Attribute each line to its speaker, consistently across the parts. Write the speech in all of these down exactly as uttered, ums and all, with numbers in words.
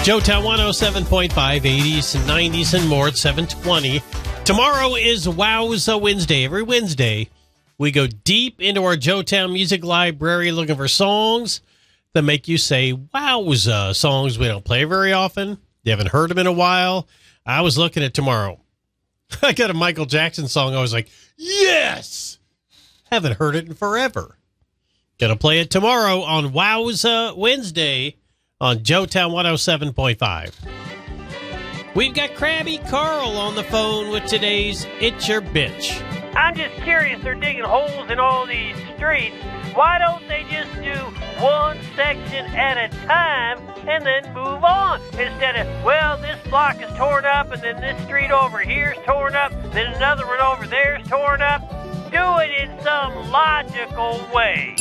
Speaker 1: Joetown one oh seven point five, eighties and nineties and more at seven twenty. Tomorrow is Wowza Wednesday. Every Wednesday, we go deep into our Joetown Music Library looking for songs that make you say, wowza. Songs we don't play very often. You haven't heard them in a while. I was looking at tomorrow. I got a Michael Jackson song. I was like, yes! Haven't heard it in forever. Gonna play it tomorrow on Wowza Wednesday on Joetown one oh seven point five. We've got Krabby Carl on the phone with today's It's Your Bitch.
Speaker 2: I'm just curious, they're digging holes in all these streets. Why don't they just do one section at a time and then move on? Instead of, well, this block is torn up and then this street over here is torn up, then another one over there is torn up. Do it in some logical way.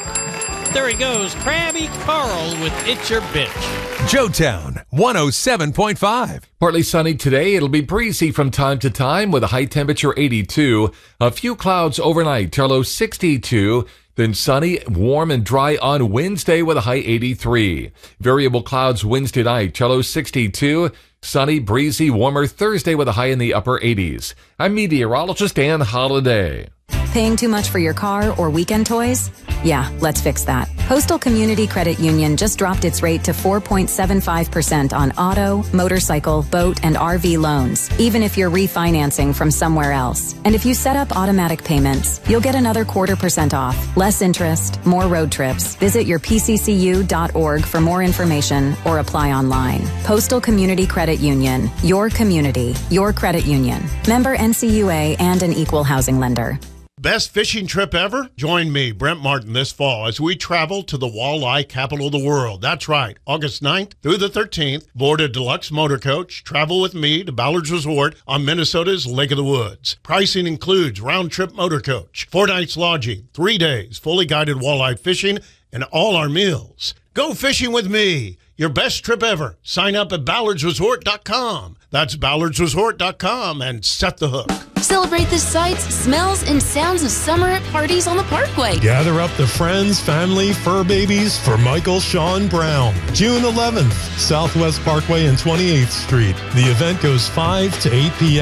Speaker 1: There he goes, Krabby Carl with It's Your Bitch.
Speaker 3: Joetown one oh seven point five.
Speaker 4: Partly sunny today. It'll be breezy from time to time with a high temperature eighty-two. A few clouds overnight, till low sixty-two. Then sunny, warm, and dry on Wednesday with a high eighty-three. Variable clouds Wednesday night, till low sixty-two. Sunny, breezy, warmer Thursday with a high in the upper eighties. I'm meteorologist Dan Holliday.
Speaker 5: Paying too much for your car or weekend toys? Yeah, let's fix that. Postal Community Credit Union just dropped its rate to four point seven five percent on auto, motorcycle, boat, and R V loans, even if you're refinancing from somewhere else. And if you set up automatic payments, you'll get another quarter percent off, less interest, more road trips. Visit your P C C U dot org for more information or apply online. Postal Community Credit Union, your community, your credit union. Member N C U A and an equal housing lender.
Speaker 6: Best fishing trip ever? Join me, Brent Martin, this fall as we travel to the walleye capital of the world. That's right, August ninth through the thirteenth. Board a deluxe motor coach. Travel with me to Ballard's Resort on Minnesota's Lake of the Woods. Pricing includes round-trip motor coach, four nights lodging, three days, fully guided walleye fishing, and all our meals. Go fishing with me. Your best trip ever. Sign up at ballards resort dot com. That's ballards resort dot com and set the hook.
Speaker 7: Celebrate the sights, smells, and sounds of summer at parties on the Parkway.
Speaker 8: Gather up the friends, family, fur babies for Michael Sean Brown. June eleventh, Southwest Parkway and twenty-eighth Street. The event goes five to eight p.m.